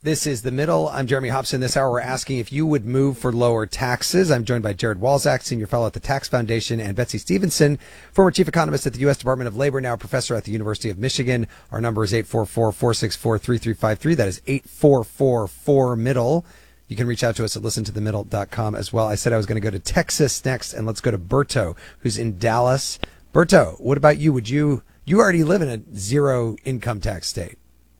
This is The Middle. I'm Jeremy Hobson. This hour, we're asking if you would move for lower taxes. I'm joined by Jared Walczak, Senior Fellow at the Tax Foundation, and Betsy Stevenson, former Chief Economist at the U.S. Department of Labor, now Professor at the University of Michigan. Our number is 844-464-3353. That is 844-4-MIDDLE. You can reach out to us at listentothemiddle.com as well. I said I was going to go to Texas next, and let's go to Berto, who's in Dallas. Berto, what about you? You already live in a zero income tax state.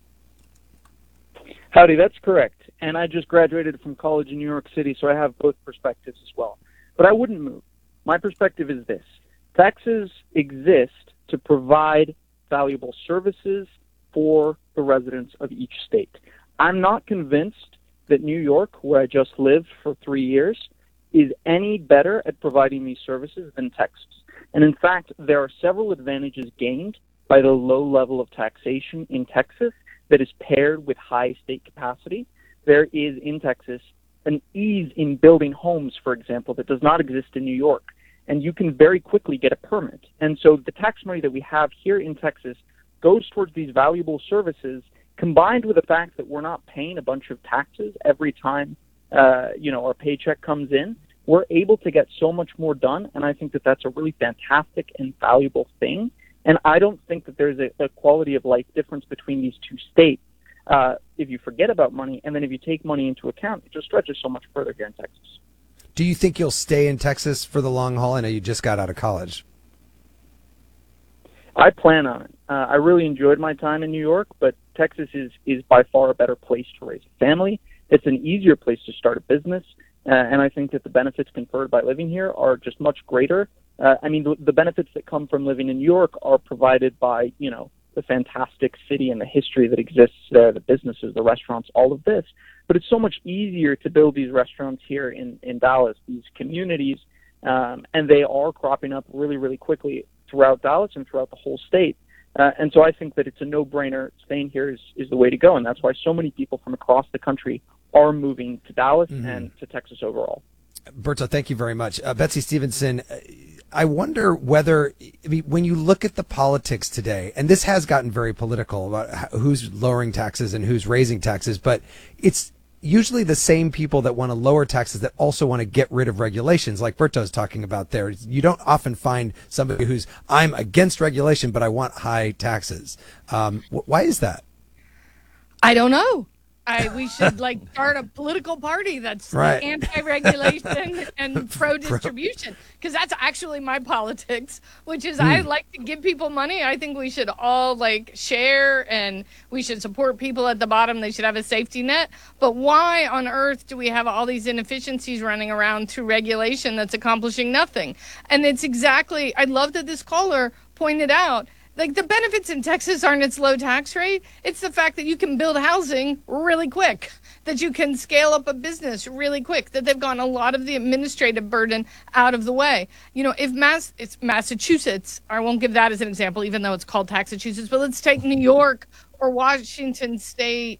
Howdy, that's correct. And I just graduated from college in New York City, so I have both perspectives as well. But I wouldn't move. My perspective is this. Taxes exist to provide valuable services for the residents of each state. I'm not convinced that New York, where I just lived for 3 years, is any better at providing these services than Texas. And in fact, there are several advantages gained by the low level of taxation in Texas that is paired with high state capacity. There is in Texas an ease in building homes, for example, that does not exist in New York. And you can very quickly get a permit. And so the tax money that we have here in Texas goes towards these valuable services, combined with the fact that we're not paying a bunch of taxes every time our paycheck comes in. We're able to get so much more done, and I think that that's a really fantastic and valuable thing. And I don't think that there's a quality of life difference between these two states if you forget about money, and then if you take money into account, it just stretches so much further here in Texas. Do you think you'll stay in Texas for the long haul? I know you just got out of college. I plan on it. I really enjoyed my time in New York, but Texas is by far a better place to raise a family. It's an easier place to start a business, and I think that the benefits conferred by living here are just much greater. The benefits that come from living in New York are provided by, the fantastic city and the history that exists there, the businesses, the restaurants, all of this. But it's so much easier to build these restaurants here in Dallas, these communities, and they are cropping up really, really quickly throughout Dallas and throughout the whole state. And so I think that it's a no-brainer. Staying here is the way to go, and that's why so many people from across the country are moving to Dallas and to Texas overall. Berto, thank you very much. Betsy Stevenson, I wonder whether, when you look at the politics today, and this has gotten very political about who's lowering taxes and who's raising taxes, but it's usually the same people that want to lower taxes that also want to get rid of regulations, like Berto's talking about there. You don't often find somebody who's, I'm against regulation, but I want high taxes. Why is that? I don't know. We should start a political party that's right. Anti-regulation and pro-distribution, because that's actually my politics, which is I like to give people money. I think we should all share, and we should support people at the bottom. They should have a safety net. But why on earth do we have all these inefficiencies running around through regulation that's accomplishing nothing? And it's exactly, I love that this caller pointed out, the benefits in Texas aren't its low tax rate. It's the fact that you can build housing really quick, that you can scale up a business really quick, that they've gotten a lot of the administrative burden out of the way. If it's Massachusetts, I won't give that as an example, even though it's called Taxachusetts, but let's take New York or Washington State.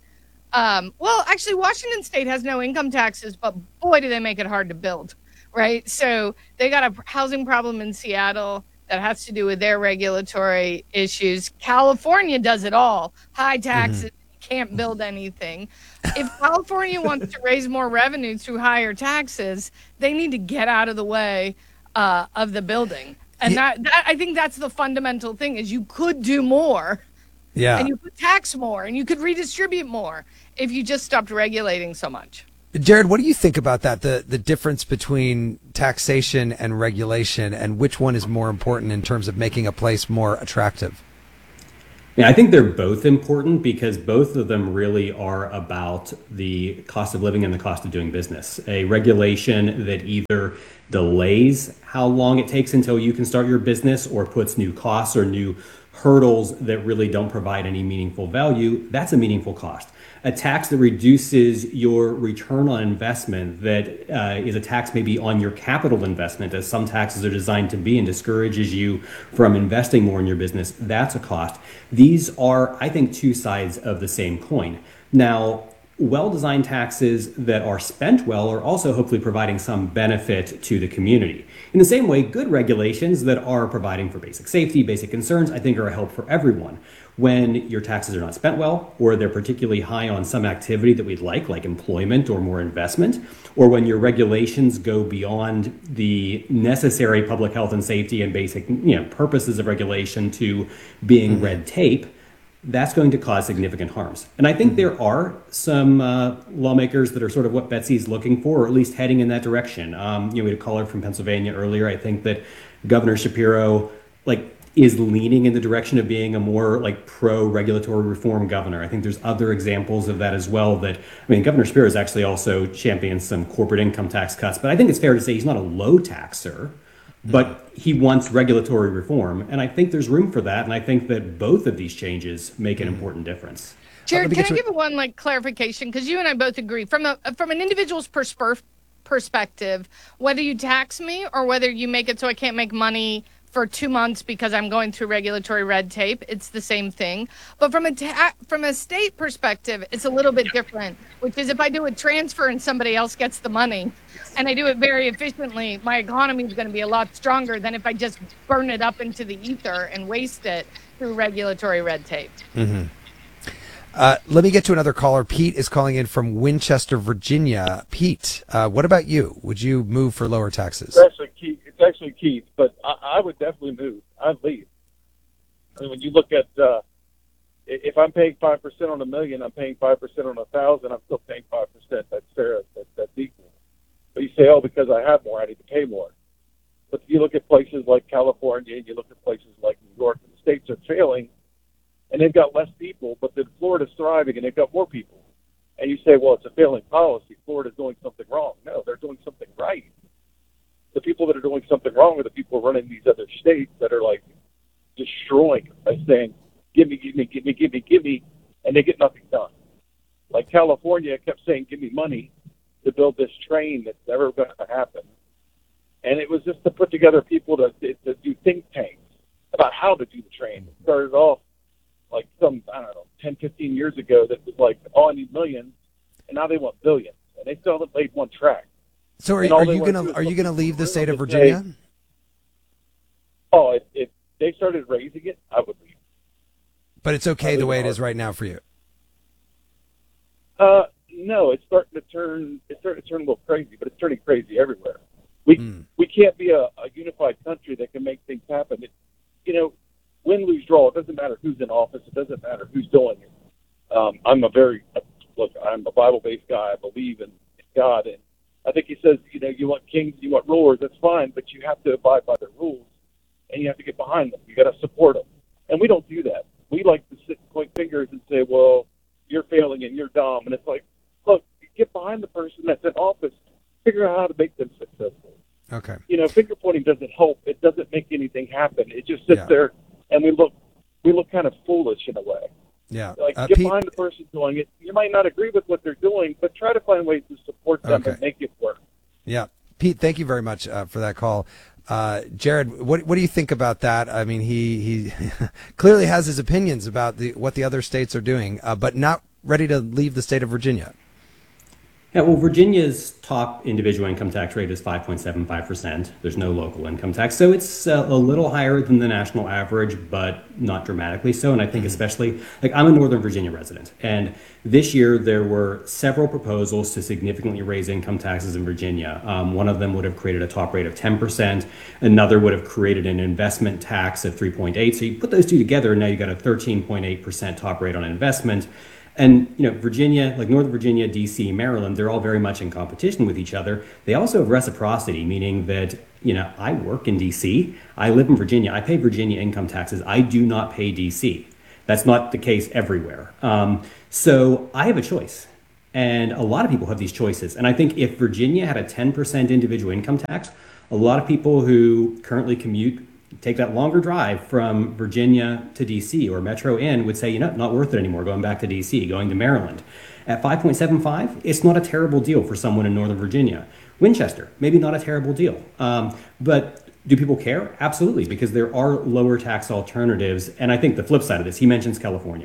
Actually, Washington State has no income taxes, but boy, do they make it hard to build, right? So they got a housing problem in Seattle that has to do with their regulatory issues. California does it all. High taxes, can't build anything. If California wants to raise more revenue through higher taxes, they need to get out of the way of the building. And that I think that's the fundamental thing, is you could do more. Yeah. And you could tax more, and you could redistribute more if you just stopped regulating so much. Jared, what do you think about that? The difference between taxation and regulation, and which one is more important in terms of making a place more attractive? Yeah, I think they're both important, because both of them really are about the cost of living and the cost of doing business. A regulation that either delays how long it takes until you can start your business, or puts new costs or new hurdles that really don't provide any meaningful value, that's a meaningful cost. A tax that reduces your return on investment, that is a tax maybe on your capital investment, as some taxes are designed to be, and discourages you from investing more in your business, that's a cost. These are, I think, two sides of the same coin. Now, well-designed taxes that are spent well are also hopefully providing some benefit to the community. In the same way, good regulations that are providing for basic safety, basic concerns, I think are a help for everyone. When your taxes are not spent well, or they're particularly high on some activity that we'd like employment or more investment, or when your regulations go beyond the necessary public health and safety and basic purposes of regulation to being red tape, that's going to cause significant harms. And I think there are some lawmakers that are sort of what Betsy's looking for, or at least heading in that direction. We had a caller from Pennsylvania earlier. I think that Governor Shapiro is leaning in the direction of being a more pro-regulatory reform governor. I think there's other examples of that as well. Governor Shapiro has actually also championed some corporate income tax cuts, but I think it's fair to say he's not a low taxer, but he wants regulatory reform. And I think there's room for that. And I think that both of these changes make an important difference. Jared, can I give one clarification? Because you and I both agree from an individual's perspective, whether you tax me or whether you make it so I can't make money for 2 months because I'm going through regulatory red tape, it's the same thing. But from a state perspective, it's a little bit different, which is if I do a transfer and somebody else gets the money and I do it very efficiently, my economy is going to be a lot stronger than if I just burn it up into the ether and waste it through regulatory red tape. Mm-hmm. Let me get to another caller. Pete is calling in from Winchester, Virginia. Pete, what about you? Would you move for lower taxes? It's actually Keith, but I would definitely move. I'd leave. I mean, when you look at, if I'm paying 5% on $1 million, I'm paying 5% on 1,000, I'm still paying 5%. That's fair. That's equal. But you say, because I have more, I need to pay more. But if you look at places like California and you look at places like New York, and the states are failing, and they've got less people, but then Florida's thriving and they've got more people. And you say, it's a failing policy. Florida's doing something wrong. No, they're doing something right. The people that are doing something wrong are the people running these other states that are destroying by saying, give me, and they get nothing done. Like California kept saying, give me money to build this train that's never going to happen. And it was just to put together people to do think tanks about how to do the train. It started off 10, 15 years ago that was I need millions, and now they want billions. And they still haven't laid one track. So are you gonna leave the state of Virginia? If they started raising it, I would leave. But it's okay the way it is right now for you. No, it's starting to turn a little crazy, but it's turning crazy everywhere. We can't be a unified country that can make things happen. Win, lose, draw. It doesn't matter who's in office. It doesn't matter who's doing it. I'm a Bible-based guy. I believe in God, and I think he says, you want kings, you want rulers. That's fine, but you have to abide by their rules, and you have to get behind them. You got to support them, and we don't do that. We like to sit and point fingers and say, you're failing and you're dumb, and it's look, get behind the person that's in office. Figure out how to make them successful. Okay. Finger pointing doesn't help. It doesn't make anything happen. It just sits there. And we look kind of foolish in a way. Yeah. Get behind the person doing it. You might not agree with what they're doing, but try to find ways to support them and make it work. Yeah. Pete, thank you very much for that call. Jared, what do you think about that? I mean, he clearly has his opinions about what the other states are doing, but not ready to leave the state of Virginia. Yeah, well, Virginia's top individual income tax rate is 5.75%. There's no local income tax. So it's a little higher than the national average, but not dramatically so. And I think especially, I'm a Northern Virginia resident. And this year there were several proposals to significantly raise income taxes in Virginia. One of them would have created a top rate of 10%. Another would have created an investment tax of 3.8%. So you put those two together, and now you got a 13.8% top rate on investment. And, Virginia, Northern Virginia, D.C., Maryland, they're all very much in competition with each other. They also have reciprocity, meaning that, I work in D.C., I live in Virginia, I pay Virginia income taxes, I do not pay D.C. That's not the case everywhere. So I have a choice. And a lot of people have these choices. And I think if Virginia had a 10% individual income tax, a lot of people who currently commute take that longer drive from Virginia to D.C. or Metro N would say, not worth it anymore, going back to D.C., going to Maryland. At 5.75, it's not a terrible deal for someone in Northern Virginia. Winchester, maybe not a terrible deal. But do people care? Absolutely, because there are lower tax alternatives. And I think the flip side of this, he mentions California.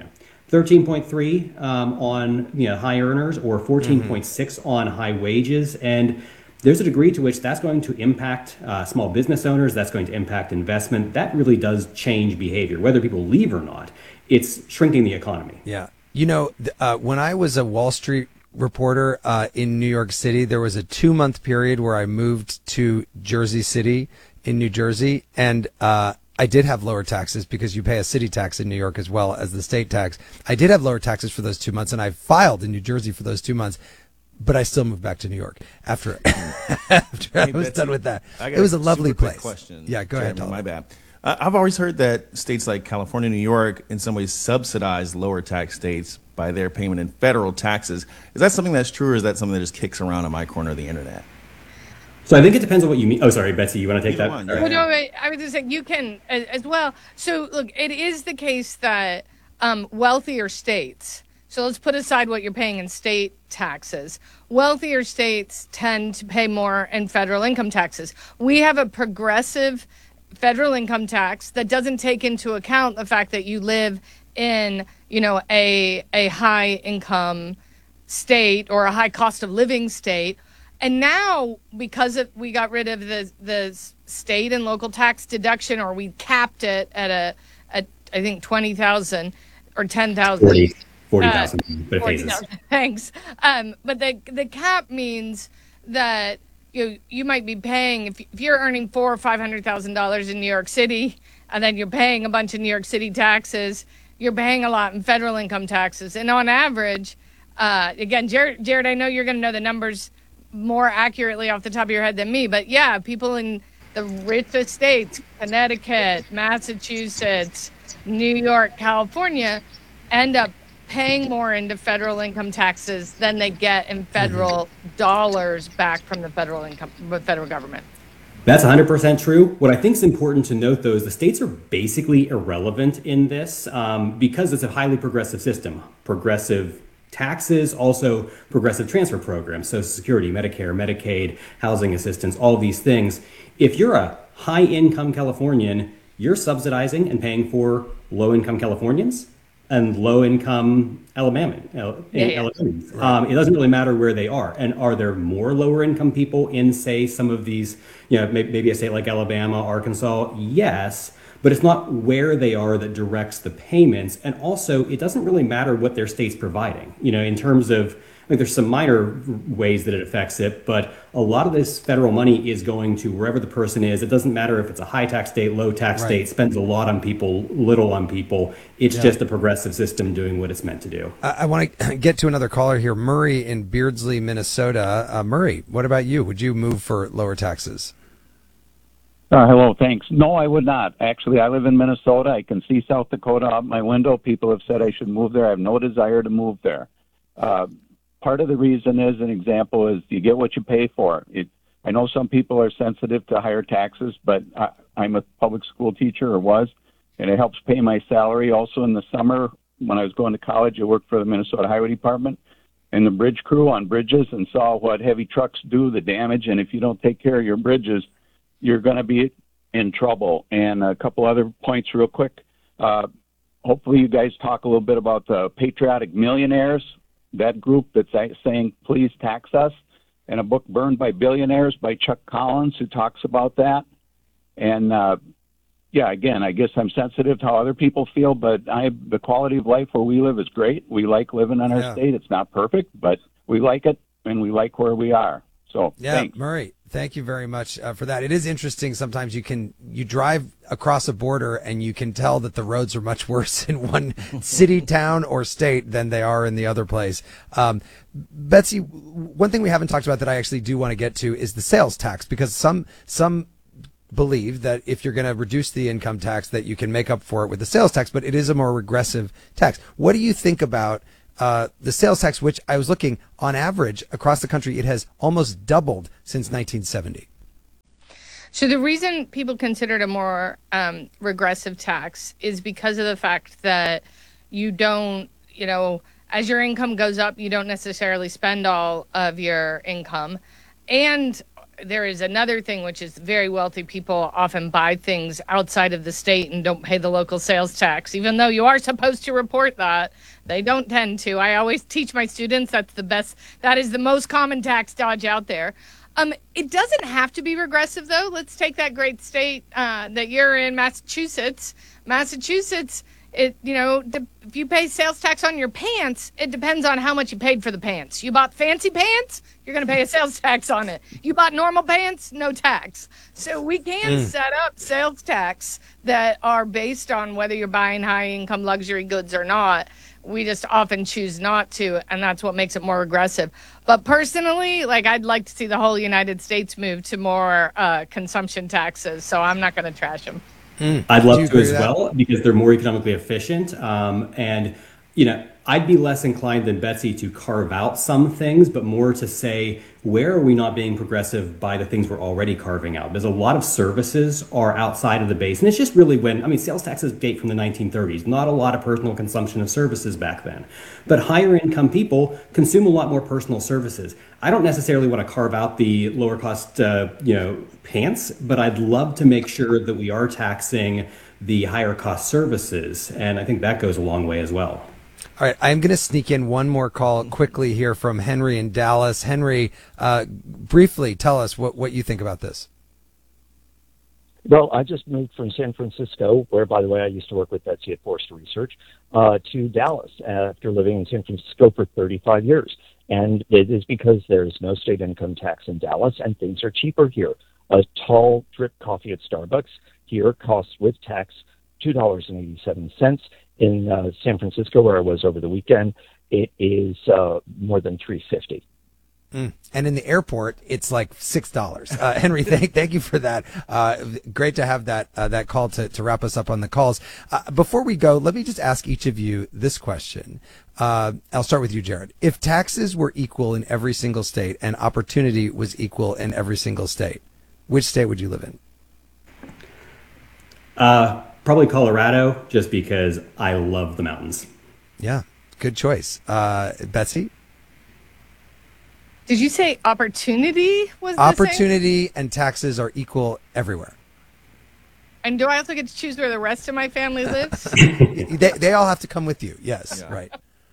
13.3 on high earners, or 14.6 on high wages, and there's a degree to which that's going to impact small business owners. That's going to impact investment. That really does change behavior, whether people leave or not. It's shrinking the economy. Yeah. When I was a Wall Street reporter in New York City, there was a 2-month period where I moved to Jersey City in New Jersey, and I did have lower taxes because you pay a city tax in New York as well as the state tax. I did have lower taxes for those 2 months, and I filed in New Jersey for those 2 months, but I still moved back to New York after I was done with that. It was a lovely place. Question. Yeah, go ahead. My bad. I've always heard that states like California, New York, in some ways subsidize lower tax states by their payment in federal taxes. Is that something that's true, or is that something that just kicks around on my corner of the internet? So I think it depends on what you mean. Oh, sorry, Betsy, you want to take that? One, Well, no, I was just saying you can as well. So look, it is the case that wealthier states. So let's put aside what you're paying in state taxes. Wealthier states tend to pay more in federal income taxes. We have a progressive federal income tax that doesn't take into account the fact that you live in, a high income state or a high cost of living state. And now, because we got rid of the state and local tax deduction, or we capped it at I think 20,000 or 10,000. 40,000. 40,000. Thanks. But the cap means that you might be paying, if you're earning $400,000 or $500,000 in New York City, and then you're paying a bunch of New York City taxes, you're paying a lot in federal income taxes. And on average, again, Jared, I know you're going to know the numbers more accurately off the top of your head than me, but yeah, people in the richest states, Connecticut, Massachusetts, New York, California, end up paying more into federal income taxes than they get in federal dollars back from the federal government. That's 100% true. What I think is important to note, though, is the states are basically irrelevant in this because it's a highly progressive system. Progressive taxes, also progressive transfer programs, Social Security, Medicare, Medicaid, housing assistance, all these things. If you're a high-income Californian, you're subsidizing and paying for low-income Californians and low-income Alabamans. It doesn't really matter where they are. And are there more lower-income people in, say, some of these, maybe a state like Alabama, Arkansas? Yes. But it's not where they are that directs the payments. And also, it doesn't really matter what their state's providing. In terms of, there's some minor ways that it affects it, but a lot of this federal money is going to wherever the person is. It doesn't matter if it's a high tax state, low tax state, spends a lot on people, little on people. It's just a progressive system doing what it's meant to do. I want to get to another caller here, Murray in Beardsley, Minnesota. Murray, what about you? Would you move for lower taxes? Hello, thanks. No, I would not. Actually, I live in Minnesota. I can see South Dakota out my window. People have said I should move there. I have no desire to move there. Part of the reason is, an example is, you get what you pay for. I know some people are sensitive to higher taxes, but I'm a public school teacher, or was, and it helps pay my salary. Also in the summer, when I was going to college, I worked for the Minnesota Highway Department and the bridge crew on bridges, and saw what heavy trucks do, the damage, and if you don't take care of your bridges, you're going to be in trouble. And a couple other points real quick. Hopefully you guys talk a little bit about the patriotic millionaires, that group that's saying, please tax us, and a book, Burned by Billionaires, by Chuck Collins, who talks about that. And again, I guess I'm sensitive to how other people feel, but the quality of life where we live is great. We like living in our state. It's not perfect, but we like it, and we like where we are. So, thanks. Murray, thank you very much for that. It is interesting. Sometimes you drive across a border and you can tell that the roads are much worse in one city, town, or state than they are in the other place. Betsy, one thing we haven't talked about that I actually do want to get to is the sales tax, because some believe that if you're going to reduce the income tax, that you can make up for it with the sales tax, but it is a more regressive tax. What do you think about the sales tax, which I was looking, on average across the country, it has almost doubled since 1970. So the reason people consider it a more regressive tax is because of the fact that you don't, as your income goes up, you don't necessarily spend all of your income. And there is another thing, which is very wealthy people often buy things outside of the state and don't pay the local sales tax, even though you are supposed to report that. They don't tend to. I always teach my students that is the most common tax dodge out there. It doesn't have to be regressive, though. Let's take that great state that you're in, Massachusetts. If you pay sales tax on your pants, it depends on how much you paid for the pants. You bought fancy pants, you're going to pay a sales tax on it. You bought normal pants, no tax. So we can set up sales tax that are based on whether you're buying high-income luxury goods or not. We just often choose not to, and that's what makes it more aggressive. But personally, I'd like to see the whole United States move to more consumption taxes, so I'm not going to trash them. I'd love to as well, because they're more economically efficient. And, I'd be less inclined than Betsy to carve out some things, but more to say, where are we not being progressive by the things we're already carving out? There's a lot of services are outside of the base. And it's just really sales taxes date from the 1930s, not a lot of personal consumption of services back then. But higher income people consume a lot more personal services. I don't necessarily want to carve out the lower cost, pants, but I'd love to make sure that we are taxing the higher cost services. And I think that goes a long way as well. All right, I'm going to sneak in one more call quickly here from Henry in Dallas. Henry, briefly tell us what you think about this. Well, I just moved from San Francisco, where, by the way, I used to work with Betsy at Forrester Research, to Dallas after living in San Francisco for 35 years. And it is because there's no state income tax in Dallas, and things are cheaper here. A tall drip coffee at Starbucks here costs with tax $2.87. In San Francisco, where I was over the weekend, it is more than $3.50. And in the airport, it's like $6. Henry, thank you for that. Great to have that call to wrap us up on the calls. Before we go, let me just ask each of you this question. I'll start with you, Jared. If taxes were equal in every single state and opportunity was equal in every single state, which state would you live in? Probably Colorado, just because I love the mountains. Yeah, good choice. Betsy? Did you say opportunity was the Opportunity same? And taxes are equal everywhere. And do I also get to choose where the rest of my family lives? they all have to come with you. Yes, yeah.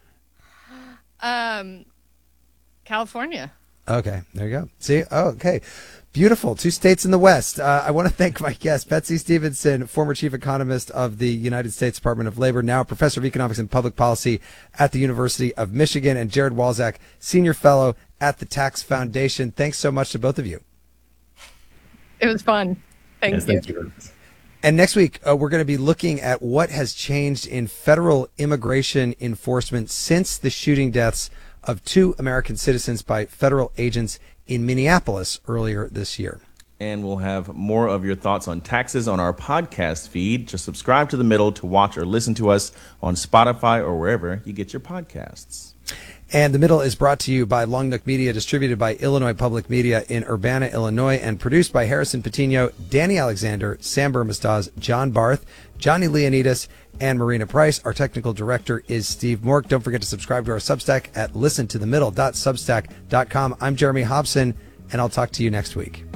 Right. California. Okay, there you go. See? Oh, okay. Beautiful. 2 states in the West. I want to thank my guest, Betsy Stevenson, former chief economist of the United States Department of Labor, now professor of economics and public policy at the University of Michigan, and Jared Walczak, senior fellow at the Tax Foundation. Thanks so much to both of you. It was fun. Thank you. And next week, we're going to be looking at what has changed in federal immigration enforcement since the shooting deaths of 2 American citizens by federal agents in Minneapolis earlier this year. And we'll have more of your thoughts on taxes on our podcast feed. Just subscribe to The Middle to watch or listen to us on Spotify or wherever you get your podcasts. And The Middle is brought to you by Long Nook Media, distributed by Illinois Public Media in Urbana, Illinois, and produced by Harrison Patino, Danny Alexander, Sam Burmistaz, John Barth, Johnny Leonidas, and Marina Price. Our technical director is Steve Mork. Don't forget to subscribe to our Substack at listentothemiddle.substack.com. I'm Jeremy Hobson, and I'll talk to you next week.